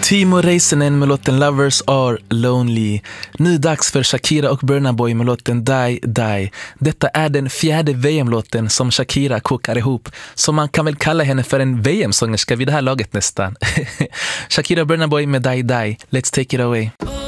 Timo Räisänen med låten Lovers Are Lonely. Nu dags för Shakira och Burna Boy med låten Die Die. Detta är den 4:e VM-låten som Shakira kokar ihop, så man kan väl kalla henne för en VM-sångerska vid det här laget nästan. Shakira och Burna Boy med Die Die. Let's take it away.